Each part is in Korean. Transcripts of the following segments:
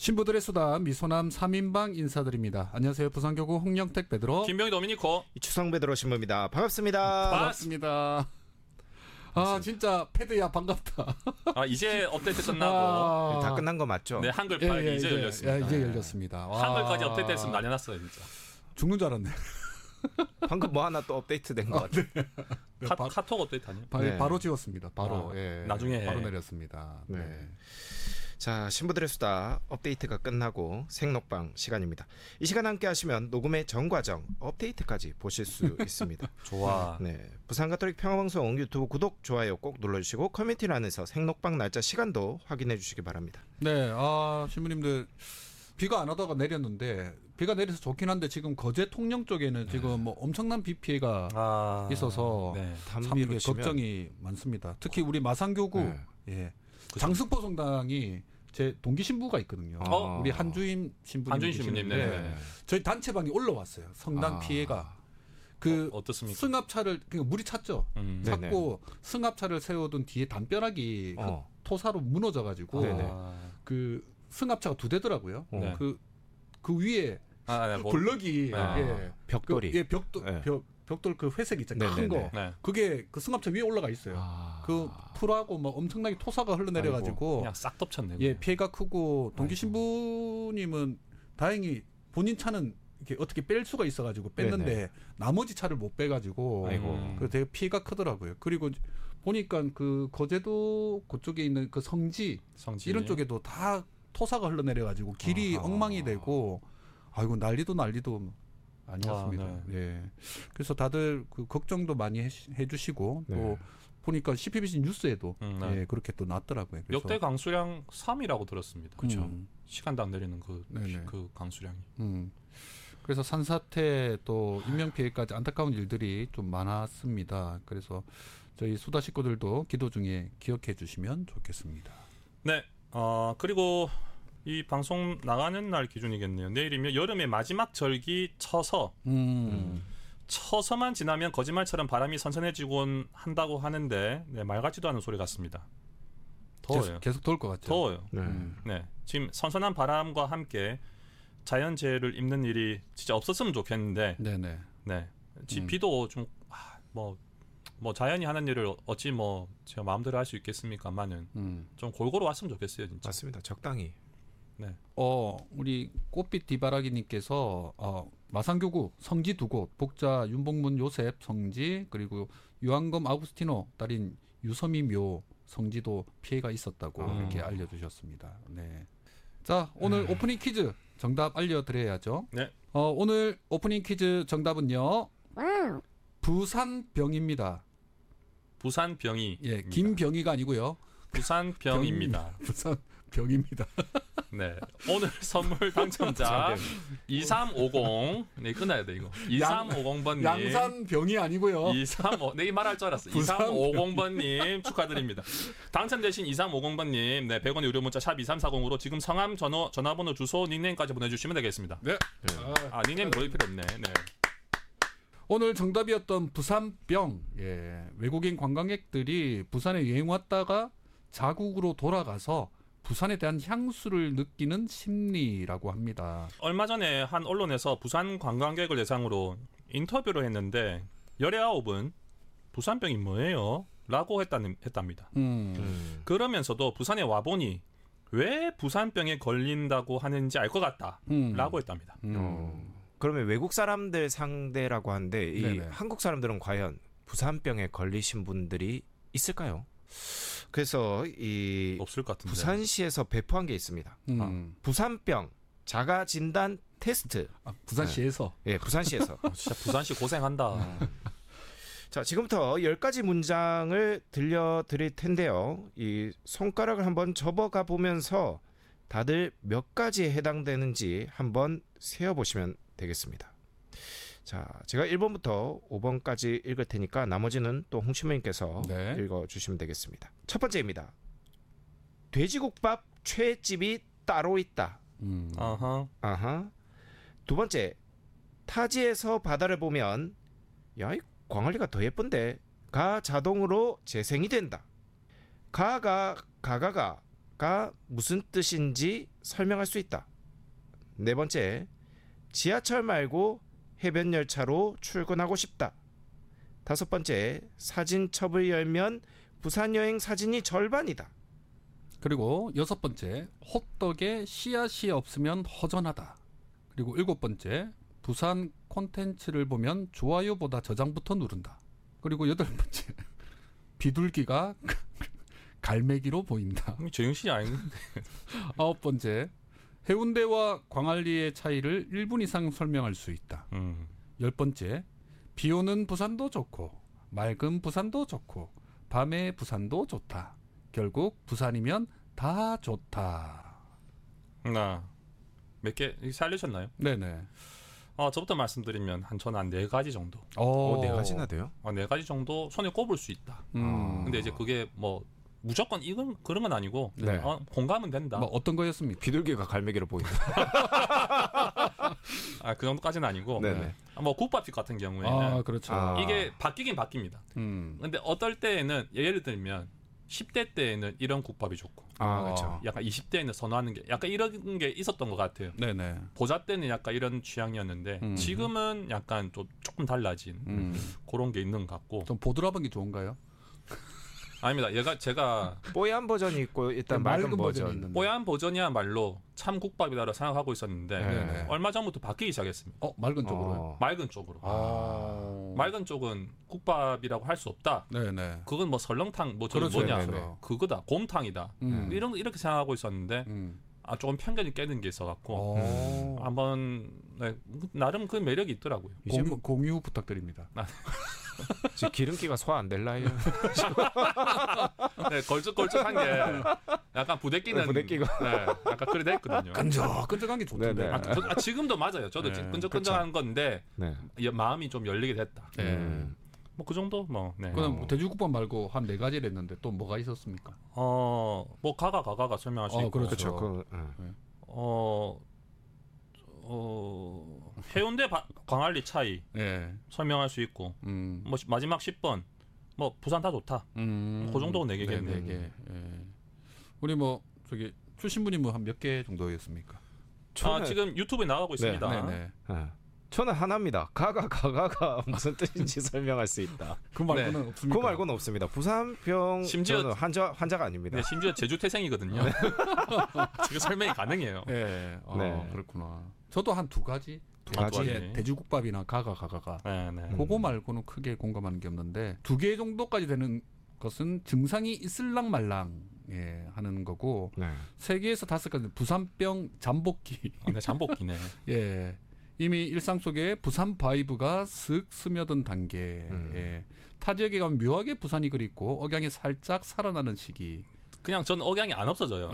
신부들의 수다 미소남 3인방 인사드립니다. 안녕하세요. 부산교구 홍영택 베드로 김병희 도미니코 추성 베드로 신부입니다. 반갑습니다. 반갑습니다. 아 진짜 패드야 반갑다. 아 이제 업데이트 끝나고 다 끝난 거 맞죠? 네 한글 파일이 이제 열렸습니다. 이제 열렸습니다. 와. 한글까지 업데이트했으면 난리 났어요 진짜. 죽는 줄 알았네. 방금 뭐 하나 또 업데이트 된 것 같아요. 네. 카톡 업데이트 아니에요? 네. 바로 지웠습니다. 바로 나중에 바로 내렸습니다. 네. 네. 자, 신부들의 수다 업데이트가 끝나고 생록방 시간입니다. 이 시간 함께 하시면 녹음의 전 과정 업데이트까지 보실 수 있습니다. 좋아. 네, 부산가톨릭 평화방송 유튜브 구독, 좋아요 꼭 눌러주시고 커뮤니티란에서 생록방 날짜 시간도 확인해 주시기 바랍니다. 네, 신부님들 비가 안 오다가 내렸는데 비가 내려서 좋긴 한데 지금 거제 통영 쪽에는 지금 뭐 엄청난 비 피해가 있어서 네. 참 이게 걱정이 많습니다. 특히 우리 마산교구 장승포 성당이 제 동기 신부가 있거든요. 우리 한주임 신부님. 네. 저희 단체방에 올라왔어요. 성당 피해가. 어떻습니까? 승합차를 그러니까 물이 찼죠. 찼고 네네. 승합차를 세우던 뒤에 담벼락이 토사로 무너져가지고 그 승합차가 두 대더라고요. 네. 그 위에 블럭이 벽돌이 벽돌 그 회색 있잖아요. 큰 거. 네. 그게 그 승합차 위에 올라가 있어요. 그 풀하고 막 엄청나게 토사가 흘러내려가지고 그냥 싹 덮쳤네. 피해가 크고 동기 신부님은 다행히 본인 차는 이렇게 어떻게 뺄 수가 있어가지고 뺐는데 나머지 차를 못 빼가지고 그 되게 피해가 크더라고요. 그리고 보니까 그 거제도 그쪽에 있는 그 성지 이런 쪽에도 다 토사가 흘러내려가지고 길이 엉망이 되고 아이고 난리도 아니었습니다. 네. 그래서 다들 그 걱정도 많이 해주시고 또 보니까 CPBC 뉴스에도 그렇게 또 났더라고요. 그래서 역대 강수량 3이라고 들었습니다. 그렇죠. 시간당 내리는 그 강수량이. 그래서 산사태 또 인명피해까지 안타까운 일들이 좀 많았습니다. 그래서 저희 수다 식구들도 기도 중에 기억해 주시면 좋겠습니다. 네. 그리고 이 방송 나가는 날 기준이겠네요. 내일이면 여름의 마지막 절기 처서. 처서만 지나면 거짓말처럼 바람이 선선해지곤 한다고 하는데 말 같지도 않은 소리 같습니다. 더워요. 계속 더울 것 같죠. 더워요. 네. 지금 선선한 바람과 함께 자연재해를 입는 일이 진짜 없었으면 좋겠는데. 네. 비도 좀 뭐 자연이 하는 일을 어찌 뭐 제가 마음대로 할 수 있겠습니까만은 좀 골고루 왔으면 좋겠어요, 진짜. 맞습니다. 적당히. 네. 우리 꽃빛 디바라기님께서 마산교구 성지 두 곳, 복자 윤복문 요셉 성지 그리고 유한검 아구스티노 딸인 유서미 묘 성지도 피해가 있었다고 이렇게 알려주셨습니다. 네. 자, 오늘 오프닝 퀴즈 정답 알려드려야죠. 네. 오늘 오프닝 퀴즈 정답은요. 부산병입니다. 부산병이. 김병희가 아니고요. 부산병입니다. 부산병입니다. 네. 오늘 선물 당첨자 2350. 네, 끝나야 돼 이거. 2350번님. 양산병이 아니고요. 235. 내 말할 줄 알았어. 2350번님 축하드립니다. 당첨되신 2350번님, 네, 100원의 유료 문자 샵 2340으로 지금 성함, 전화번호, 주소, 닉네임까지 보내주시면 되겠습니다. 네. 닉네임 보일 필요 없네. 네. 오늘 정답이었던 부산병. 외국인 관광객들이 부산에 여행 왔다가 자국으로 돌아가서 부산에 대한 향수를 느끼는 심리라고 합니다. 얼마 전에 한 언론에서 부산 관광객을 대상으로 인터뷰를 했는데 19은 부산병이 뭐예요? 라고 했답니다. 그러면서도 부산에 와보니 왜 부산병에 걸린다고 하는지 알 것 같다. 라고 했답니다. 그러면 외국 사람들 상대라고 하는데 이 한국 사람들은 과연 부산병에 걸리신 분들이 있을까요? 그래서 이 없을 것 같은데. 부산시에서 배포한 게 있습니다. 부산병 자가 진단 테스트. 부산시에서. 부산시에서. 진짜 부산시 고생한다. 자, 지금부터 10가지 문장을 들려드릴 텐데요. 이 손가락을 한번 접어가 보면서 다들 몇 가지에 해당되는지 한번 세어보시면 되겠습니다. 자, 제가 1번부터 5번까지 읽을 테니까 나머지는 또 홍신부님께서 읽어주시면 되겠습니다. 첫 번째입니다. 돼지국밥 최집이 따로 있다. 두 번째, 타지에서 바다를 보면 야, 이 광안리가 더 예쁜데 가 자동으로 재생이 된다. 가가 무슨 뜻인지 설명할 수 있다. 네 번째, 지하철 말고 해변 열차로 출근하고 싶다. 다섯 번째, 사진첩을 열면 부산 여행 사진이 절반이다. 그리고 여섯 번째, 호떡에 씨앗이 없으면 허전하다. 그리고 일곱 번째, 부산 콘텐츠를 보면 좋아요보다 저장부터 누른다. 그리고 여덟 번째, 비둘기가 갈매기로 보인다. 정신이 아닌데. 아홉 번째, 해운대와 광안리의 차이를 1분 이상 설명할 수 있다. 열 번째, 비 오는 부산도 좋고 맑은 부산도 좋고 밤의 부산도 좋다. 결국 부산이면 다 좋다. 몇 개 살리셨나요? 네네. 저부터 말씀드리면 저는 한 4가지 정도. 네 가지나 돼요? 4가지 정도 손에 꼽을 수 있다. 근데 이제 그게 뭐 무조건 이건 그런 건 아니고 네. 공감은 된다. 뭐 어떤 거였습니까? 비둘기가 갈매기로 보인다. 그 정도까지는 아니고. 네네. 뭐 국밥집 같은 경우에는 그렇죠. 이게 바뀌긴 바뀝니다. 근데 어떨 때에는 예를 들면 10대 때에는 이런 국밥이 좋고 그렇죠. 약간 20대에는 선호하는 게 약간 이런 게 있었던 것 같아요. 네네. 보자 때는 약간 이런 취향이었는데 지금은 약간 좀 조금 달라진 그런 게 있는 것 같고. 좀 보드라본 게 좋은가요? 아닙니다. 제가 뽀얀 버전이 있고 일단 맑은 버전. 있는데. 뽀얀 버전이야말로 참국밥이다라고 생각하고 있었는데 네네. 얼마 전부터 바뀌기 시작했습니다. 맑은 쪽으로요? 맑은 쪽으로. 맑은 쪽은 국밥이라고 할 수 없다. 네네. 그건 뭐 설렁탕 뭐 저기 그렇죠, 뭐냐 그렇죠. 그거다 곰탕이다. 이렇게 생각하고 있었는데 조금 편견이 깨는 게 있어갖고 한번 나름 그 매력이 있더라고요. 공유 부탁드립니다. 지금 기름기가 소화 안 될 나이에요. 네, 걸쭉걸쭉한 게 약간 부대끼는 부대끼고. 네, 약간 그래 됐거든요. 끈적끈적한 게 좋던데. 네네. 지금도 맞아요. 저도 네, 끈적끈적한 건데 네. 마음이 좀 열리게 됐다. 뭐 그 정도 뭐. 네. 그럼 돼지국밥 말고 한 4가지를 했는데 또 뭐가 있었습니까? 뭐 가가 설명할 수 있고. 그렇죠. 해운대 광안리 차이 네. 설명할 수 있고 뭐 마지막 10번 뭐 부산 다 좋다. 그 정도가 4개겠네. 4개. 우리 뭐 저기 출신 분이 뭐 한 몇 개 정도였습니까? 지금 유튜브에 나가고 있습니다. 네네. 저는 하나입니다. 가가 무슨 뜻인지 설명할 수 있다. 그 말고는 없습니까? 그 말고는 없습니다. 부산병 심지어 저는 환자가 아닙니다. 네, 심지어 제주 태생이거든요. 지금 설명이 가능해요. 네. 네. 그렇구나. 저도 한 2가지. 두 가지. 돼지국밥이나 가가. 네. 그거 말고는 크게 공감하는 게 없는데 2개 정도까지 되는 것은 증상이 있을랑 말랑 하는 거고 네. 3개에서 5가지 부산병 잠복기. 네, 잠복기네. 예. 이미 일상 속에 부산 바이브가 슥 스며든 단계. 타 지역에 가면 묘하게 부산이 그립고 억양이 살짝 살아나는 시기. 그냥 전 억양이 안 없어져요.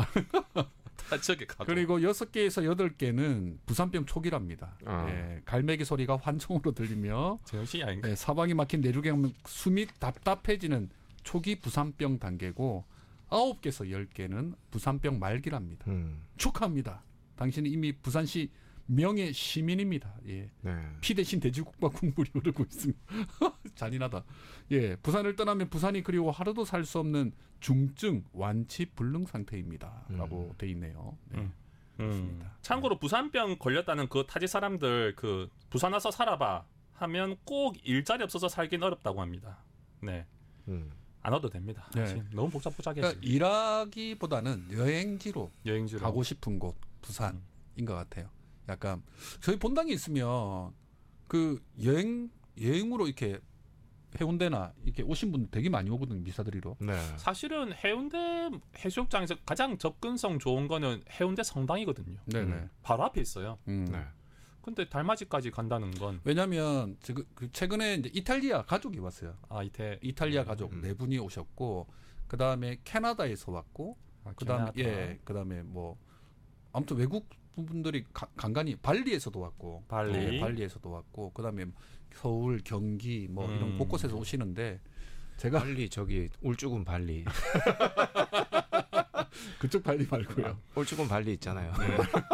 타 지역에 가도. 그리고 6개에서 8개는 부산병 초기랍니다. 갈매기 소리가 환청으로 들리며 정신이 아닌가. 사방이 막힌 내륙에 가면 숨이 답답해지는 초기 부산병 단계고 9개에서 10개는 부산병 말기랍니다. 축하합니다. 당신은 이미 부산시 명예 시민입니다. 예. 네. 피 대신 돼지국밥 국물이 흐르고 있습니다. 잔인하다. 예, 부산을 떠나면 부산이 그리워 하루도 살 수 없는 중증 완치 불능 상태입니다.라고 돼 있네요. 네. 그렇습니다. 참고로 부산병 걸렸다는 그 타지 사람들 그 부산 와서 살아봐 하면 꼭 일자리 없어서 살긴 어렵다고 합니다. 네. 안 와도 됩니다. 네. 너무 복잡해. 그러니까 일하기보다는 여행지로 여행지로 가고 싶은 곳 부산인 것 같아요. 약간 저희 본당에 있으면 그 여행으로 이렇게 해운대나 이렇게 오신 분들 되게 많이 오거든요. 미사들이로. 네. 사실은 해운대 해수욕장에서 가장 접근성 좋은 거는 해운대 성당이거든요. 네네. 바로 앞에 있어요. 네. 근데 달맞이까지 간다는 건 왜냐하면 최근에 이제 이탈리아 가족이 왔어요. 이탈리아 가족 4분이 오셨고 그 다음에 캐나다에서 왔고 그다음에 뭐 아무튼 외국 분들이 간간히 발리에서도 왔고 발리에서도 왔고 그다음에 서울, 경기 뭐 이런 곳곳에서 오시는데 제가 발리 저기 울주군 발리. 그쪽 발리 말고요. 울주군 발리 있잖아요. 네.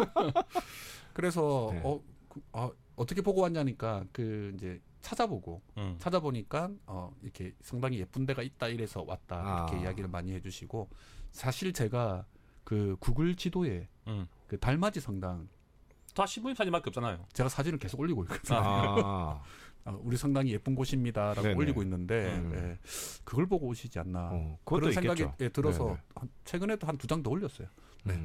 그래서 네. 어떻게 보고 왔냐니까 그 이제 찾아보니까 이렇게 상당히 예쁜 데가 있다 이래서 왔다 이렇게 이야기를 많이 해주시고 사실 제가 그 구글 지도에 그 달맞이 성당 다 신부님 사진밖에 없잖아요. 제가 사진을 계속 올리고 있거든요. 우리 성당이 예쁜 곳입니다라고 네네. 올리고 있는데 예, 그걸 보고 오시지 않나 그런 생각이 들어서 최근에도 한 2장 더 올렸어요. 네.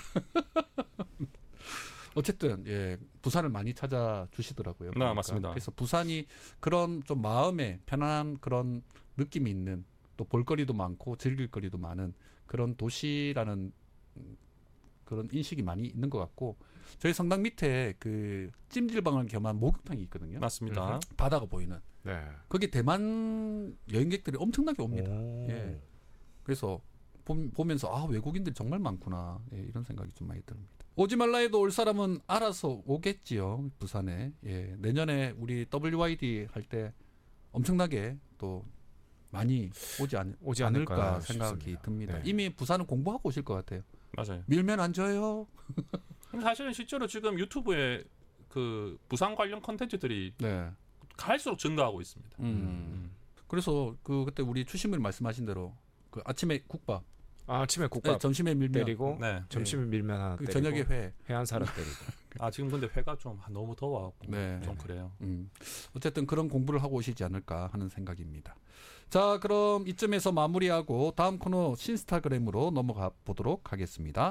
어쨌든 예, 부산을 많이 찾아주시더라고요. 네, 맞습니다. 그래서 부산이 그런 좀 마음에 편안한 그런 느낌이 있는 또 볼거리도 많고 즐길거리도 많은 그런 도시라는 그런 인식이 많이 있는 것 같고 저희 성당 밑에 그 찜질방을 겸한 목욕탕이 있거든요. 맞습니다. 바다가 보이는. 네. 거기 대만 여행객들이 엄청나게 옵니다. 예. 그래서 보면서 아 외국인들이 정말 많구나 예, 이런 생각이 좀 많이 듭니다. 오지 말라 해도 올 사람은 알아서 오겠지요. 부산에. 예. 내년에 우리 WYD 할 때 엄청나게 또 많이 오지 않을까 생각이 싶습니다. 듭니다. 네. 이미 부산은 공부하고 오실 것 같아요. 맞아요. 밀면 안 져요. 사실은 실제로 지금 유튜브에 그 부산 관련 콘텐츠들이 네. 갈수록 증가하고 있습니다. 그래서 그때 우리 추신물 말씀하신 대로 그 아침에 국밥, 아침에 국밥 네, 점심에 밀면 때리고 네. 점심에 밀면 하나 그 때리고 저녁에 회. 해안사라 때리고. 아 지금 근데 회가 좀 너무 더워갖고 네. 좀 그래요. 어쨌든 그런 공부를 하고 오시지 않을까 하는 생각입니다. 자, 그럼 이쯤에서 마무리하고 다음 코너 신스타그램으로 넘어가 보도록 하겠습니다.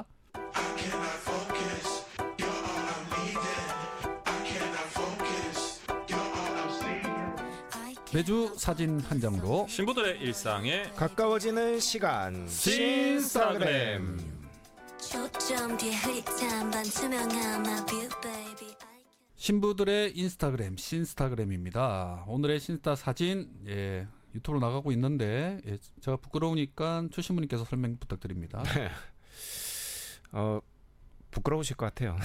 매주 사진 한 장으로 신부들의 일상에 가까워지는 시간 신스타그램. 초점 뒤에 흐릿한 반투명한 my view baby. 신부들의 인스타그램 신스타그램입니다. 오늘의 신스타 사진 예, 유튜브로 나가고 있는데 예, 제가 부끄러우니까 추신부님께서 설명 부탁드립니다. 부끄러우실 것 같아요.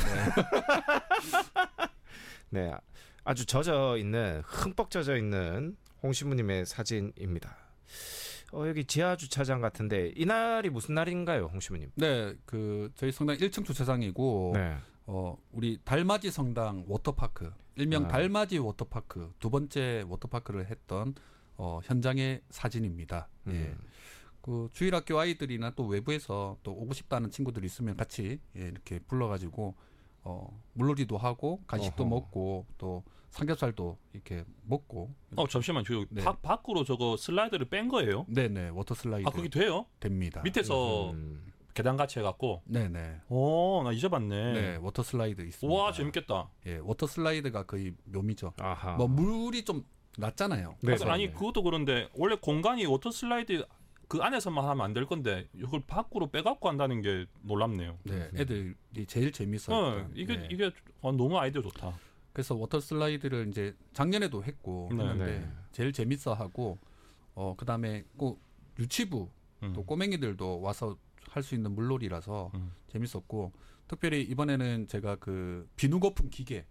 네, 아주 흠뻑 젖어 있는 홍신부님의 사진입니다. 여기 지하 주차장 같은데 이날이 무슨 날인가요, 홍신부님? 네, 그 저희 성당 1층 주차장이고 네. 우리 달맞이 성당 워터파크 일명 달맞이 워터파크 두 번째 워터파크를 했던 현장의 사진입니다. 예. 그 주일학교 아이들이나 또 외부에서 또 오고 싶다는 친구들이 있으면 같이 예, 이렇게 불러가지고 물놀이도 하고 간식도 먹고 또 삼겹살도 이렇게 먹고. 잠시만 저 네. 밖으로 저거 슬라이드를 뺀 거예요? 네네 워터 슬라이드. 그게 돼요? 됩니다. 밑에서 계단 같이 해갖고. 네네. 나 이제 봤네. 네 워터 슬라이드 있습니다. 와 재밌겠다. 예 워터 슬라이드가 거의 묘미죠. 아하. 뭐 물이 좀 낮잖아요. 네, 아니 그것도 그런데 원래 공간이 워터 슬라이드 그 안에서만 하면 안 될 건데 이걸 밖으로 빼갖고 한다는 게 놀랍네요. 네, 애들이 제일 재밌어요. 이게 너무 아이디어 좋다. 그래서 워터 슬라이드를 이제 작년에도 했고 했는데 제일 재밌어하고 그다음에 꼭 유치부 또 꼬맹이들도 와서 할 수 있는 물놀이라서 재밌었고 특별히 이번에는 제가 그 비누 거품 기계를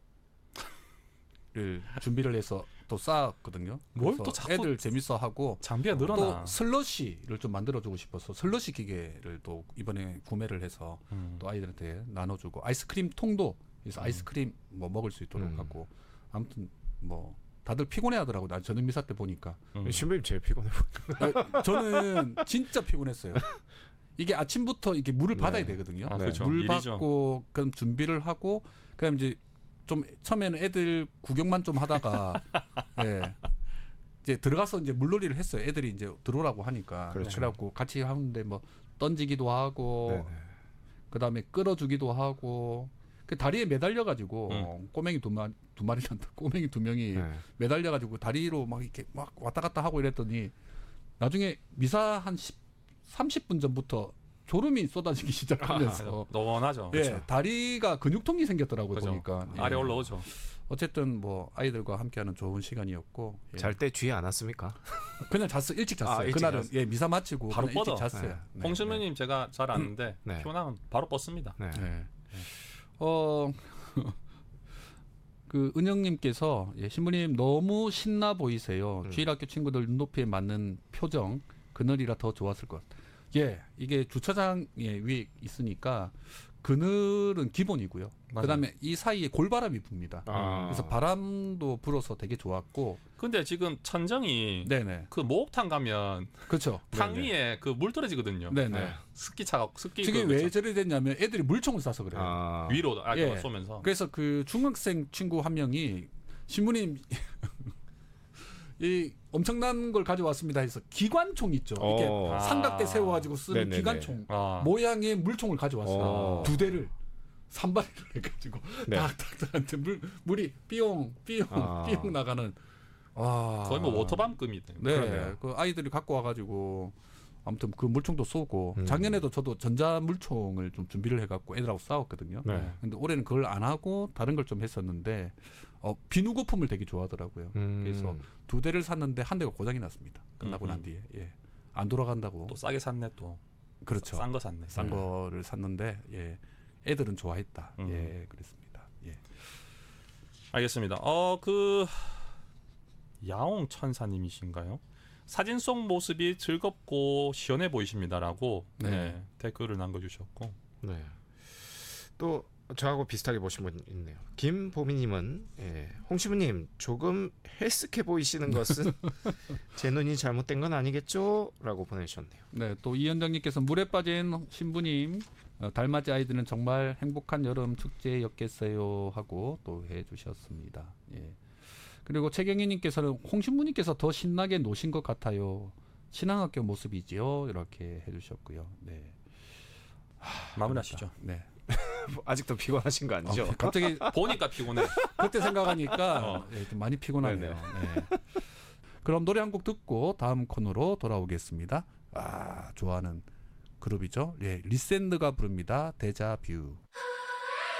준비를 해서 또 쌓았거든요. 뭘 그래서 또 자꾸 애들 재밌어하고 장비가 늘어나. 또 슬러시를 좀 만들어주고 싶어서 슬러시 기계를 또 이번에 구매를 해서 또 아이들한테 나눠주고 아이스크림 통도 그래서 아이스크림 뭐 먹을 수 있도록 하고 아무튼 뭐 다들 피곤해하더라고요. 나 저녁 미사 때 보니까 신부님 제일 피곤해 보여요. 저는 진짜 피곤했어요. 이게 아침부터 이게 물을 받아야 되거든요. 그렇죠. 물 일이죠. 받고 그럼 준비를 하고 그다음 이제 좀 처음에는 애들 구경만 좀 하다가 예. 이제 들어가서 이제 물놀이를 했어요. 애들이 이제 들어오라고 하니까. 그렇죠. 그래갖고 같이 하는데 뭐 던지기도 하고 그다음에 끌어주기도 하고 그 다리에 매달려 가지고 꼬맹이 두 마리란다. 꼬맹이 2명이 매달려 가지고 다리로 막 이렇게 막 왔다 갔다 하고 이랬더니 나중에 미사 한 30분 전부터 졸음이 쏟아지기 시작하면서 너원하죠. 예, 그렇죠. 다리가 근육통이 생겼더라고요. 그죠. 보니까 예. 아래 올라오죠. 어쨌든 뭐 아이들과 함께하는 좋은 시간이었고 예. 잘 때 쥐 안 왔습니까? 그냥 일찍 잤어요. 일찍 그날은 잤어요. 예, 미사 마치고 바로 그냥 일찍 뻗어. 잤어요. 네. 홍신부님 제가 잘 아는데 네. 피곤하면 바로 뻗습니다. 네. 네. 그 은영님께서 예, 신부님 너무 신나 보이세요. 주일학교 친구들 눈높이에 맞는 표정 그늘이라 더 좋았을 것 같아요. 예, 이게 주차장에 위에 있으니까 그늘은 기본이고요. 맞아요. 그다음에 이 사이에 골바람이 붑니다. 그래서 바람도 불어서 되게 좋았고. 근데 지금 천정이 네네. 그 목욕탕 가면 그렇죠. 탕 네네. 위에 그 물 떨어지거든요. 네네. 스키 지금 왜 저리 됐냐면 애들이 물총을 쏴서 그래요. 위로 예. 쏘면서. 그래서 그 중학생 친구 한 명이 신부님 이 엄청난 걸 가져왔습니다 해서 기관총 있죠. 이렇게 삼각대 세워가지고 쓰는 네네네. 기관총 아. 모양의 물총을 가져왔어요. 2대를 산발이를 해가지고 네. 딱딱한테 물이 삐용 삐용 나가는. 와. 거의 뭐 워터밤급이다. 네, 그러네요. 그 아이들이 갖고 와가지고 아무튼 그 물총도 쏘고 작년에도 저도 전자 물총을 좀 준비를 해갖고 애들하고 싸웠거든요. 네. 근데 올해는 그걸 안 하고 다른 걸 좀 했었는데 비누 거품을 되게 좋아하더라고요. 그래서 2대를 샀는데 한 대가 고장이 났습니다. 끝나고 난 뒤에 안 돌아간다고. 또 싸게 샀네 또. 그렇죠. 싼 거 샀네. 싼 거를 샀는데 애들은 좋아했다. 그랬습니다. 알겠습니다. 그 야옹 천사님이신가요? 사진 속 모습이 즐겁고 시원해 보이십니다라고 네. 댓글을 남겨주셨고. 네. 또 저하고 비슷하게 보신 분 있네요. 김보미님은 홍시부님 조금 헬스케 보이시는 것은 제 눈이 잘못된 건 아니겠죠? 라고 보내주셨네요. 네, 또 이현정님께서 물에 빠진 신부님 달맞이 아이들은 정말 행복한 여름 축제였겠어요 하고 또 해주셨습니다. 그리고 최경희님께서는 홍신부님께서 더 신나게 노신 것 같아요. 신앙학교 모습이지요. 이렇게 해주셨고요. 네. 마무리하시죠. 네. 아직도 피곤하신 거 아니죠? 갑자기 보니까 피곤해. 그때 생각하니까 좀 많이 피곤하네요. 네. 그럼 노래 한 곡 듣고 다음 코너로 돌아오겠습니다. 좋아하는 그룹이죠. 리샌드가 부릅니다. 데자뷰.